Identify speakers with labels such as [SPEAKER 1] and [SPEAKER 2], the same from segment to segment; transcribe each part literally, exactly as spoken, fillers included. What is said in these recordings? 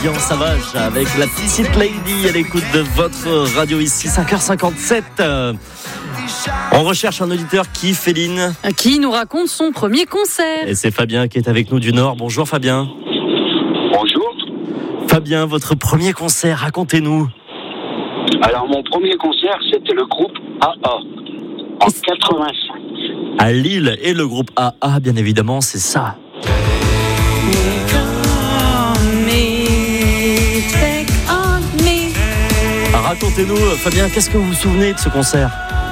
[SPEAKER 1] Ambiance sauvage avec la petite lady à l'écoute de votre radio ici, cinq heures cinquante-sept. On recherche un auditeur qui, Féline,
[SPEAKER 2] qui nous raconte son premier concert.
[SPEAKER 1] Et c'est Fabien qui est avec nous du Nord. Bonjour Fabien.
[SPEAKER 3] Bonjour.
[SPEAKER 1] Fabien, votre premier concert, racontez-nous.
[SPEAKER 3] Alors mon premier concert, c'était le groupe A A en quatre-vingt-cinq.
[SPEAKER 1] À Lille, et le groupe A A, bien évidemment, c'est ça. Racontez-nous, Fabien, qu'est-ce que vous vous souvenez de ce concert ?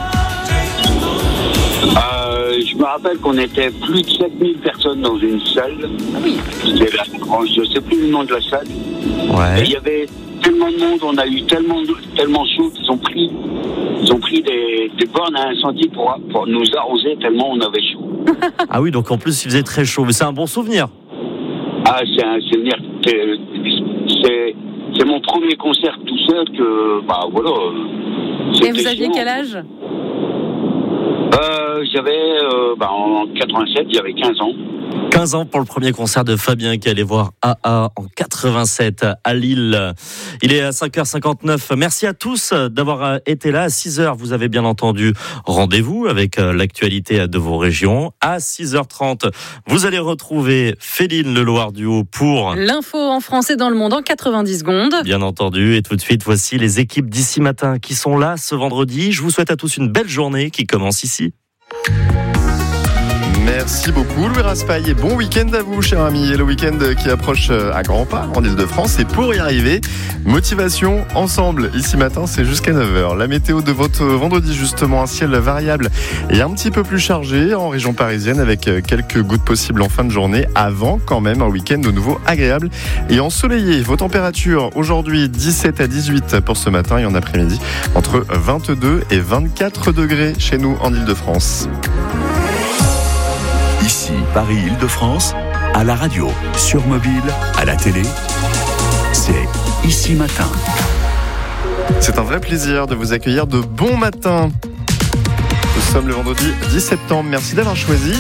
[SPEAKER 3] euh, Je me rappelle qu'on était plus de sept mille personnes dans une salle.
[SPEAKER 2] Ah oui.
[SPEAKER 3] C'était la, je ne sais plus le nom de la salle.
[SPEAKER 1] Ouais.
[SPEAKER 3] Et il y avait tellement de monde, on a eu tellement, tellement chaud qu'ils ont pris, ils ont pris des, des bornes à incendie pour, pour nous arroser tellement on avait chaud.
[SPEAKER 1] Ah oui, donc en plus il faisait très chaud, mais c'est un bon souvenir.
[SPEAKER 3] Ah, c'est un souvenir. C'est, c'est, c'est mon premier concert tout seul que, bah voilà.
[SPEAKER 2] Et vous aviez quel âge ?
[SPEAKER 3] euh, J'avais, euh, bah, en quatre-vingt-sept, j'avais quinze ans.
[SPEAKER 1] quinze ans pour le premier concert de Fabien qui allait voir A A en quatre-vingt-sept à Lille. Il est à cinq heures cinquante-neuf. Merci à tous d'avoir été là. À six heures, vous avez bien entendu, rendez-vous avec l'actualité de vos régions. À six heures trente, vous allez retrouver Féline Leloir-Duhaut pour
[SPEAKER 2] l'info en français dans le monde en quatre-vingt-dix secondes.
[SPEAKER 1] Bien entendu. Et tout de suite, voici les équipes d'ici matin qui sont là ce vendredi. Je vous souhaite à tous une belle journée qui commence ici.
[SPEAKER 4] Merci beaucoup Louis Raspail et bon week-end à vous chers amis. Et le week-end qui approche à grands pas en Ile-de-France, et pour y arriver, motivation ensemble. Ici matin c'est jusqu'à neuf heures. La météo de votre vendredi, justement, un ciel variable et un petit peu plus chargé en région parisienne avec quelques gouttes possibles en fin de journée, avant quand même un week-end de nouveau agréable et ensoleillé. Vos températures aujourd'hui dix-sept à dix-huit pour ce matin et en après-midi entre vingt-deux et vingt-quatre degrés chez nous en Ile-de-France.
[SPEAKER 5] Ici, Paris-Île-de-France, à la radio, sur mobile, à la télé, c'est Ici Matin.
[SPEAKER 4] C'est un vrai plaisir de vous accueillir de bon matin. Nous sommes le vendredi dix septembre. Merci d'avoir choisi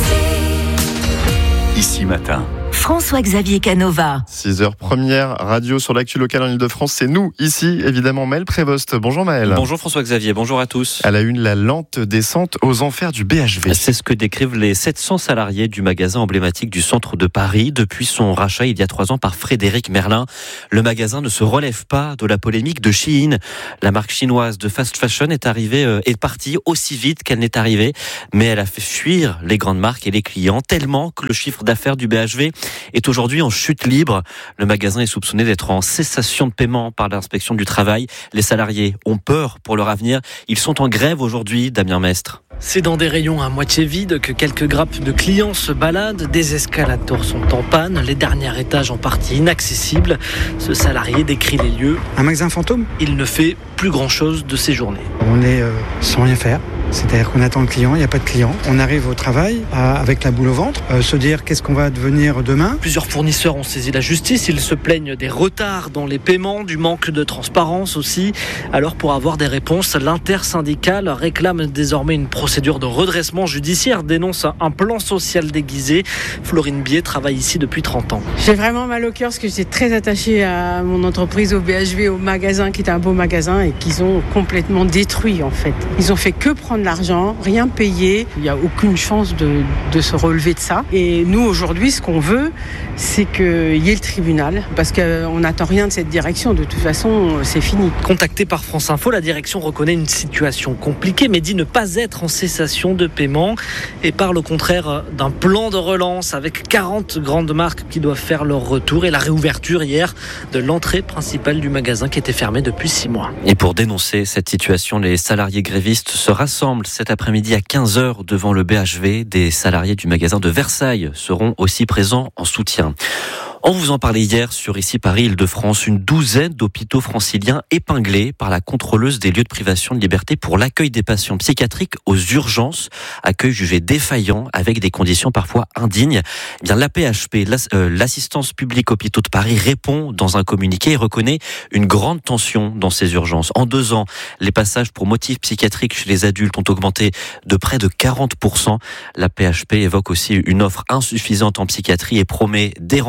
[SPEAKER 5] Ici Matin.
[SPEAKER 6] François-Xavier Canova.
[SPEAKER 4] six heures première radio sur l'actu locale en Ile-de-France. C'est nous, ici, évidemment, Maël Prévost. Bonjour Maël.
[SPEAKER 7] Bonjour François-Xavier, bonjour à tous.
[SPEAKER 4] À la une, la lente descente aux enfers du B H V.
[SPEAKER 7] C'est ce que décrivent les sept cents salariés du magasin emblématique du centre de Paris depuis son rachat il y a trois ans par Frédéric Merlin. Le magasin ne se relève pas de la polémique de Shein. La marque chinoise de fast fashion est arrivée, euh, est partie aussi vite qu'elle n'est arrivée, mais elle a fait fuir les grandes marques et les clients tellement que le chiffre d'affaires du B H V est aujourd'hui en chute libre. Le magasin est soupçonné d'être en cessation de paiement par l'inspection du travail. Les salariés ont peur pour leur avenir. Ils sont en grève aujourd'hui, Damien Mestre.
[SPEAKER 8] C'est dans des rayons à moitié vides que quelques grappes de clients se baladent. Des escalators sont en panne, les derniers étages en partie inaccessibles. Ce salarié décrit les lieux.
[SPEAKER 9] Un magasin fantôme ?
[SPEAKER 8] Il ne fait plus grand-chose de ses journées.
[SPEAKER 9] On est euh, sans rien faire. C'est-à-dire qu'on attend le client, il n'y a pas de client. On arrive au travail à, avec la boule au ventre, euh, se dire qu'est-ce qu'on va devenir demain.
[SPEAKER 8] Plusieurs fournisseurs ont saisi la justice. Ils se plaignent des retards dans les paiements, du manque de transparence aussi. Alors pour avoir des réponses, l'intersyndicale réclame désormais une procédure de redressement judiciaire, dénonce un plan social déguisé. Florine Bier travaille ici depuis trente ans.
[SPEAKER 10] J'ai vraiment mal au cœur parce que j'étais très attachée à mon entreprise, au B H V, au magasin qui était un beau magasin et qu'ils ont complètement détruit en fait. Ils ont fait que prendre l'argent, rien payer. Il n'y a aucune chance de, de se relever de ça. Et nous aujourd'hui, ce qu'on veut, c'est qu'il y ait le tribunal parce qu'on n'attend rien de cette direction. De toute façon, c'est fini.
[SPEAKER 8] Contactée par France Info, la direction reconnaît une situation compliquée mais dit ne pas être en cessation de paiement et parle au contraire d'un plan de relance avec quarante grandes marques qui doivent faire leur retour et la réouverture hier de l'entrée principale du magasin qui était fermée depuis six mois.
[SPEAKER 7] Et pour dénoncer cette situation, les salariés grévistes se rassemblent cet après-midi à quinze heures devant le B H V. Des salariés du magasin de Versailles seront aussi présents en soutien. On vous en parlait hier sur Ici Paris-Île-de-France, une douzaine d'hôpitaux franciliens épinglés par la contrôleuse des lieux de privation de liberté pour l'accueil des patients psychiatriques aux urgences, accueil jugé défaillant avec des conditions parfois indignes. Eh bien, l'A P H P, l'Assistance publique hôpitaux de Paris, répond dans un communiqué et reconnaît une grande tension dans ces urgences. En deux ans, les passages pour motifs psychiatriques chez les adultes ont augmenté de près de quarante pour cent. L'A P H P évoque aussi une offre insuffisante en psychiatrie et promet des renforts,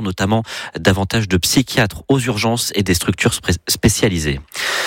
[SPEAKER 7] notamment davantage de psychiatres aux urgences et des structures spécialisées.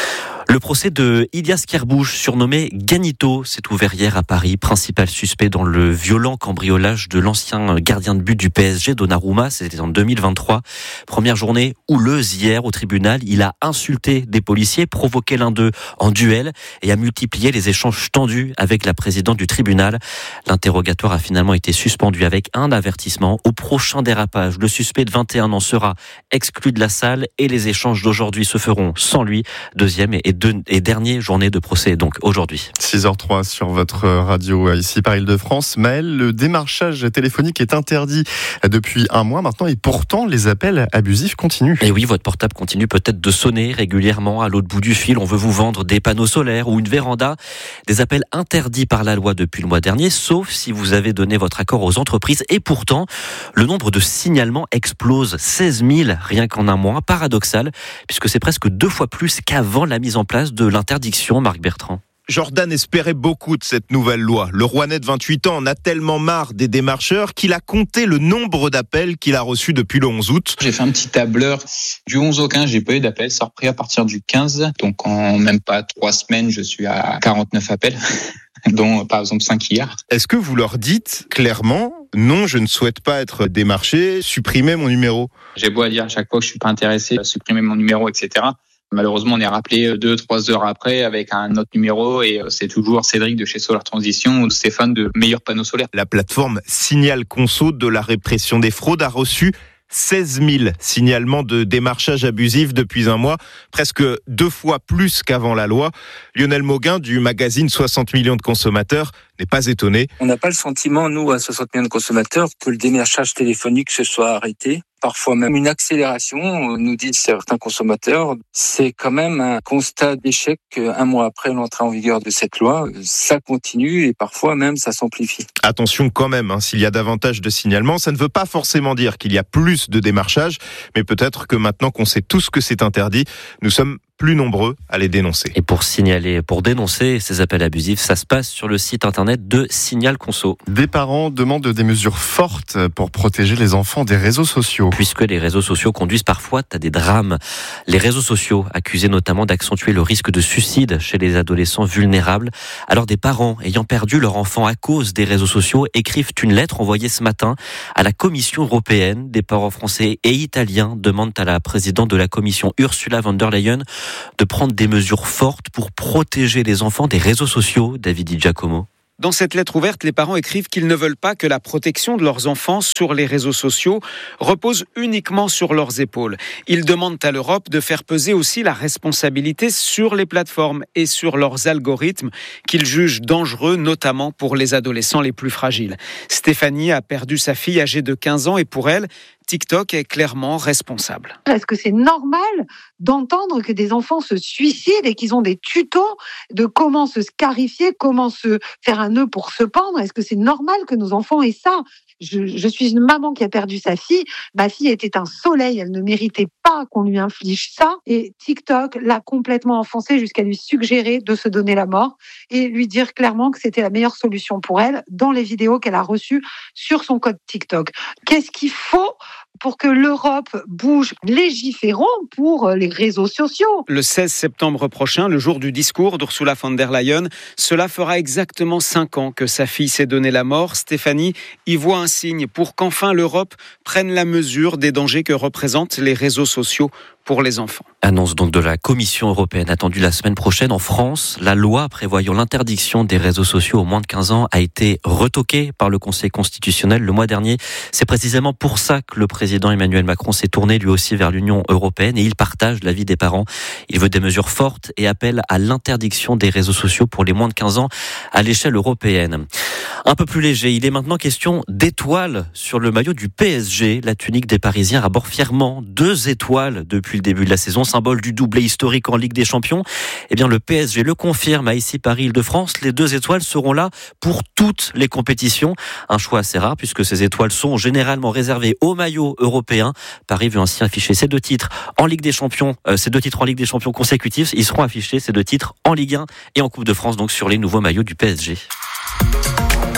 [SPEAKER 7] Le procès de Ilias Kerbouje, surnommé Ganito, s'est ouvert hier à Paris, principal suspect dans le violent cambriolage de l'ancien gardien de but du P S G, Donnarumma. C'était en deux mille vingt-trois. Première journée houleuse hier au tribunal. Il a insulté des policiers, provoqué l'un d'eux en duel et a multiplié les échanges tendus avec la présidente du tribunal. L'interrogatoire a finalement été suspendu avec un avertissement. Au prochain dérapage, le suspect de vingt et un ans sera exclu de la salle et les échanges d'aujourd'hui se feront sans lui. Deuxième et Deux et dernière journée de procès, donc aujourd'hui.
[SPEAKER 4] six heures zéro trois sur votre radio ici par Île-de-France. Maël, le démarchage téléphonique est interdit depuis un mois maintenant et pourtant les appels abusifs continuent.
[SPEAKER 7] Et oui, votre portable continue peut-être de sonner régulièrement à l'autre bout du fil. On veut vous vendre des panneaux solaires ou une véranda. Des appels interdits par la loi depuis le mois dernier, sauf si vous avez donné votre accord aux entreprises. Et pourtant, le nombre de signalements explose. seize mille rien qu'en un mois. Paradoxal, puisque c'est presque deux fois plus qu'avant la mise en place de l'interdiction, Marc Bertrand.
[SPEAKER 11] Jordan espérait beaucoup de cette nouvelle loi. Le Rouennais de vingt-huit ans en a tellement marre des démarcheurs qu'il a compté le nombre d'appels qu'il a reçus depuis le onze août.
[SPEAKER 12] J'ai fait un petit tableur. Du onze au quinze, j'ai pas eu d'appels. Ça a repris à partir du quinze. Donc en même pas trois semaines, je suis à quarante-neuf appels, dont par exemple cinq hier.
[SPEAKER 11] Est-ce que vous leur dites clairement « Non, je ne souhaite pas être démarché, supprimez mon numéro ».
[SPEAKER 12] J'ai beau à dire à chaque fois que je suis pas intéressé à supprimer mon numéro, et cetera. Malheureusement, on est rappelé deux, trois heures après avec un autre numéro et c'est toujours Cédric de chez Solar Transition ou Stéphane de Meilleurs Panneaux Solaires.
[SPEAKER 11] La plateforme Signal Conso de la répression des fraudes a reçu seize mille signalements de démarchage abusif depuis un mois, presque deux fois plus qu'avant la loi. Lionel Mauguin du magazine soixante millions de consommateurs n'est pas étonné.
[SPEAKER 13] On n'a pas le sentiment, nous, à soixante millions de consommateurs, que le démarchage téléphonique se soit arrêté. Parfois même une accélération, nous disent certains consommateurs. C'est quand même un constat d'échec qu'un mois après l'entrée en vigueur de cette loi, ça continue et parfois même ça s'amplifie.
[SPEAKER 11] Attention quand même, hein, s'il y a davantage de signalements, ça ne veut pas forcément dire qu'il y a plus de démarchage, mais peut-être que maintenant qu'on sait tous que c'est interdit, nous sommes plus nombreux à les dénoncer.
[SPEAKER 7] Et pour signaler, pour dénoncer ces appels abusifs, ça se passe sur le site internet de Signal Conso.
[SPEAKER 4] Des parents demandent des mesures fortes pour protéger les enfants des réseaux sociaux.
[SPEAKER 7] Puisque les réseaux sociaux conduisent parfois à des drames. Les réseaux sociaux accusés notamment d'accentuer le risque de suicide chez les adolescents vulnérables. Alors des parents ayant perdu leur enfant à cause des réseaux sociaux écrivent une lettre envoyée ce matin à la Commission européenne. Des parents français et italiens demandent à la présidente de la Commission, Ursula von der Leyen, de prendre des mesures fortes pour protéger les enfants des réseaux sociaux. David Di Giacomo.
[SPEAKER 14] Dans cette lettre ouverte, les parents écrivent qu'ils ne veulent pas que la protection de leurs enfants sur les réseaux sociaux repose uniquement sur leurs épaules. Ils demandent à l'Europe de faire peser aussi la responsabilité sur les plateformes et sur leurs algorithmes qu'ils jugent dangereux, notamment pour les adolescents les plus fragiles. Stéphanie a perdu sa fille âgée de quinze ans et pour elle, TikTok est clairement responsable.
[SPEAKER 15] Est-ce que c'est normal d'entendre que des enfants se suicident et qu'ils ont des tutos de comment se scarifier, comment se faire un nœud pour se pendre? Est-ce que c'est normal que nos enfants aient ça? Je, je suis une maman qui a perdu sa fille. Ma fille était un soleil. Elle ne méritait pas qu'on lui inflige ça. Et TikTok l'a complètement enfoncée jusqu'à lui suggérer de se donner la mort et lui dire clairement que c'était la meilleure solution pour elle dans les vidéos qu'elle a reçues sur son code TikTok. Qu'est-ce qu'il faut pour que l'Europe bouge? Légiférons pour les réseaux sociaux.
[SPEAKER 14] Le seize septembre prochain, le jour du discours d'Ursula von der Leyen, cela fera exactement cinq ans que sa fille s'est donné la mort. Stéphanie y voit un signe pour qu'enfin l'Europe prenne la mesure des dangers que représentent les réseaux sociaux pour les enfants.
[SPEAKER 7] Annonce donc de la Commission européenne attendue la semaine prochaine. En France, la loi prévoyant l'interdiction des réseaux sociaux aux moins de quinze ans a été retoquée par le Conseil constitutionnel le mois dernier. C'est précisément pour ça que le président Emmanuel Macron s'est tourné lui aussi vers l'Union européenne et il partage l'avis des parents. Il veut des mesures fortes et appelle à l'interdiction des réseaux sociaux pour les moins de quinze ans à l'échelle européenne. Un peu plus léger, il est maintenant question d'étoiles sur le maillot du P S G. La tunique des Parisiens arbore fièrement deux étoiles depuis le début de la saison, symbole du doublé historique en Ligue des Champions. Eh bien, le P S G le confirme à ici Paris-Île-de-France. Les deux étoiles seront là pour toutes les compétitions. Un choix assez rare puisque ces étoiles sont généralement réservées aux maillots européens. Paris veut ainsi afficher ces deux titres en Ligue des Champions, euh, ces deux titres en Ligue des Champions consécutifs. Ils seront affichés ces deux titres en Ligue un et en Coupe de France, donc sur les nouveaux maillots du P S G.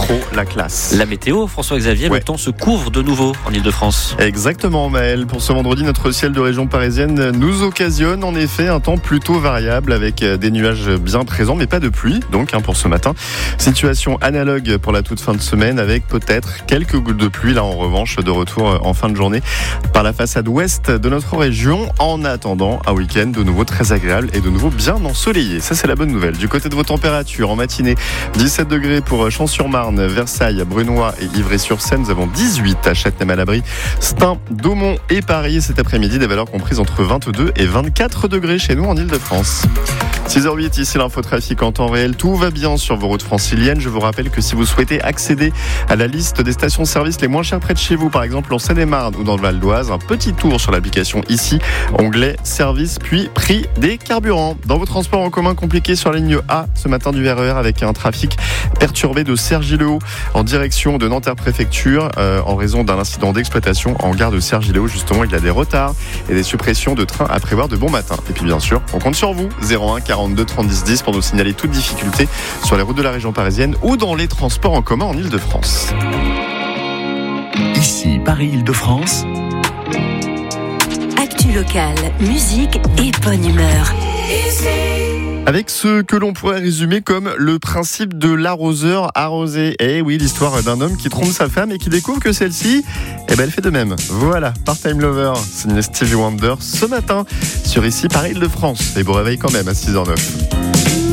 [SPEAKER 4] trop la classe.
[SPEAKER 7] La météo, François-Xavier,
[SPEAKER 4] Ouais.
[SPEAKER 7] le temps se couvre de nouveau en Ile-de-France.
[SPEAKER 4] Exactement, Maël. Pour ce vendredi, notre ciel de région parisienne nous occasionne en effet un temps plutôt variable avec des nuages bien présents, mais pas de pluie, donc hein, pour ce matin. Situation analogue pour la toute fin de semaine avec peut-être quelques gouttes de pluie, là en revanche, de retour en fin de journée par la façade ouest de notre région, en attendant un week-end de nouveau très agréable et de nouveau bien ensoleillé. Ça, c'est la bonne nouvelle. Du côté de vos températures, en matinée, dix-sept degrés pour Champs-sur-Marne, Versailles, Brunois et Ivry-sur-Seine. Nous avons dix-huit à Châtenay-Malabry, Stein, Daumont et Paris. Cet après-midi, des valeurs comprises entre vingt-deux et vingt-quatre degrés chez nous en Ile-de-France. six heures huit, ici l'infotrafic en temps réel. Tout va bien sur vos routes franciliennes. Je vous rappelle que si vous souhaitez accéder à la liste des stations-service les moins chères près de chez vous, par exemple en Seine-et-Marne ou dans le Val d'Oise, un petit tour sur l'application ici, onglet service, puis prix des carburants. Dans vos transports en commun compliqués sur la ligne A ce matin du R E R avec un trafic perturbé de Cergy-le-Haut en direction de Nanterre-Préfecture euh, en raison d'un incident d'exploitation en gare de Cergy-le-Haut. Justement, il y a des retards et des suppressions de trains à prévoir de bon matin. Et puis bien sûr, on compte sur vous, zéro un quarante-deux trente-dix dix pour nous signaler toute difficulté sur les routes de la région parisienne ou dans les transports en commun en Ile-de-France.
[SPEAKER 5] Ici, Paris-Île-de-France.
[SPEAKER 6] Actu locale, musique et bonne humeur.
[SPEAKER 4] Avec ce que l'on pourrait résumer comme le principe de l'arroseur arrosé. Eh oui, l'histoire d'un homme qui trompe sa femme et qui découvre que celle-ci, eh ben, elle fait de même. Voilà, Part-Time Lover, signé Stevie Wonder ce matin sur ici Paris-Île-de-France. Et bon réveil quand même à six heures neuf.